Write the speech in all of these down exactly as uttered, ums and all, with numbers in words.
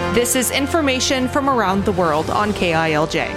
This is information from around the world on K I L J.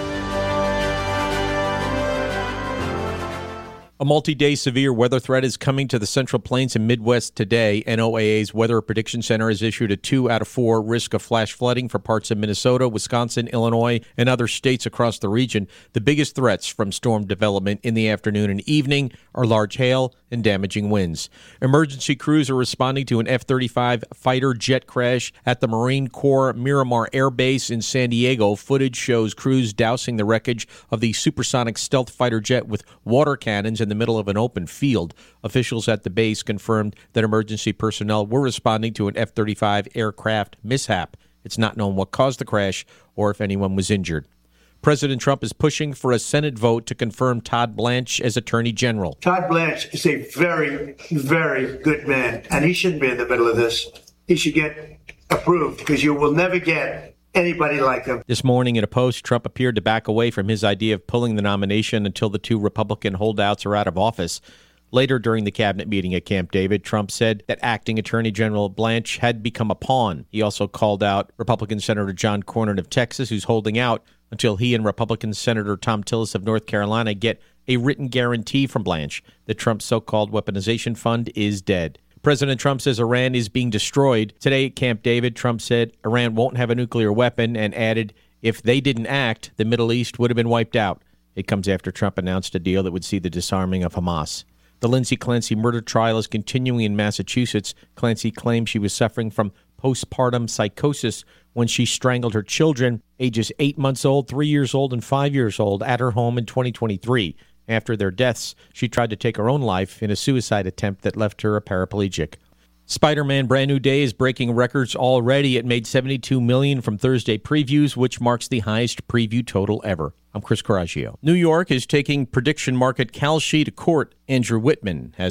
A multi-day severe weather threat is coming to the Central Plains and Midwest today. N O A A's Weather Prediction Center has issued a two out of four risk of flash flooding for parts of Minnesota, Wisconsin, Illinois, and other states across the region. The biggest threats from storm development in the afternoon and evening are large hail and damaging winds. Emergency crews are responding to an F thirty-five fighter jet crash at the Marine Corps Miramar Air Base in San Diego. Footage shows crews dousing the wreckage of the supersonic stealth fighter jet with water cannons in the middle of an open field. Officials at the base confirmed that emergency personnel were responding to an F thirty-five aircraft mishap. It's not known what caused the crash or if anyone was injured. President Trump is pushing for a Senate vote to confirm Todd Blanche as Attorney General. Todd Blanche is a very, very good man, and he shouldn't be in the middle of this. He should get approved because you will never get anybody like him. This morning in a post, Trump appeared to back away from his idea of pulling the nomination until the two Republican holdouts are out of office. Later during the cabinet meeting at Camp David, Trump said that acting Attorney General Blanche had become a pawn. He also called out Republican Senator John Cornyn of Texas, who's holding out until he and Republican Senator Thom Tillis of North Carolina get a written guarantee from Blanche that Trump's so-called weaponization fund is dead. President Trump says Iran is being destroyed. Today at Camp David, Trump said Iran won't have a nuclear weapon and added if they didn't act, the Middle East would have been wiped out. It comes after Trump announced a deal that would see the disarming of Hamas. The Lindsay Clancy murder trial is continuing in Massachusetts. Clancy claims she was suffering from postpartum psychosis when she strangled her children, ages eight months old, three years old, and five years old, at her home in twenty twenty-three. After their deaths, she tried to take her own life in a suicide attempt that left her a paraplegic. Spider-Man Brand New Day is breaking records already. It made seventy-two million dollars from Thursday previews, which marks the highest preview total ever. I'm Chris Coraggio. New York is taking prediction market Kalshi to court. Andrew Whitman has